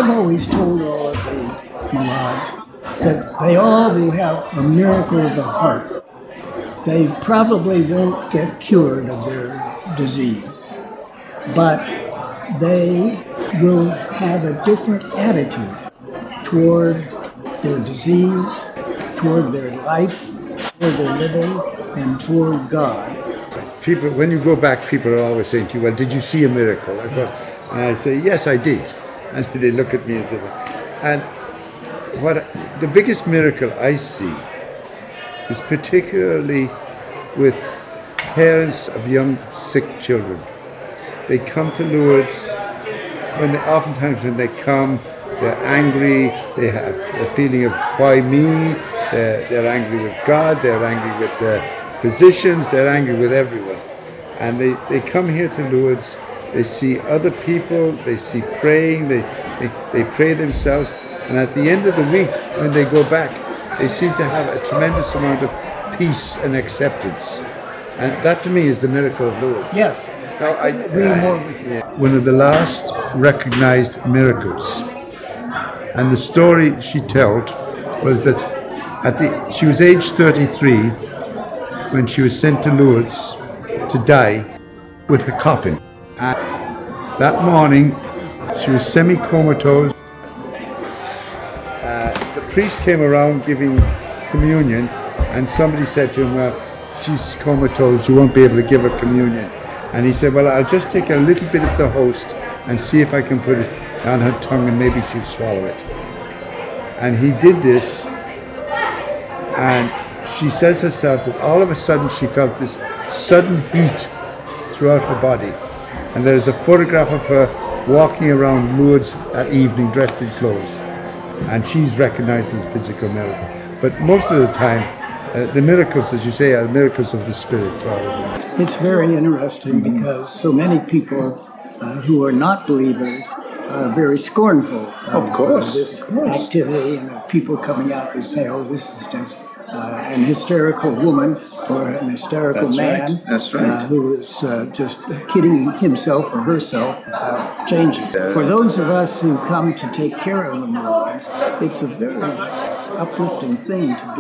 I've always told all of the Malads that they all will have a miracle of the heart. They probably won't get cured of their disease, but they will have a different attitude toward their disease, toward their life, toward their living, and toward God. People, when you go back, people are always saying to you, well, did you see a miracle? And I say, yes, I did. And they look at me and say, and the biggest miracle I see is particularly with parents of young, sick children. They come to Lourdes, oftentimes when they come, they're angry, they have a feeling of why me, they're angry with God, they're angry with the physicians, they're angry with everyone. And they come here to Lourdes, they see other people, they see praying, they pray themselves, and at the end of the week, when they go back, they seem to have a tremendous amount of peace and acceptance. And that to me is the miracle of Lourdes. Yes. Now, I agree more with you. One of the last recognized miracles, and the story she told was that she was age 33 when she was sent to Lourdes to die with a coffin. And that morning she was semi-comatose. The priest came around giving communion, and somebody said to him, well, she's comatose, you won't be able to give her communion. And he said, well, I'll just take a little bit of the host and see if I can put it on her tongue and maybe she'll swallow it. And he did this, and she says herself that all of a sudden she felt this sudden heat throughout her body. And there's a photograph of her walking around Lourdes that evening dressed in clothes. And she's recognized as a physical miracle. But most of the time, the miracles, as you say, are miracles of the Spirit. It's very interesting because so many people who are not believers are very scornful of this activity, and of people coming out and say, oh, this is just an hysterical woman or an hysterical man who is just kidding himself or herself about changing. For those of us who come to take care of the Malads, it's a very uplifting thing to be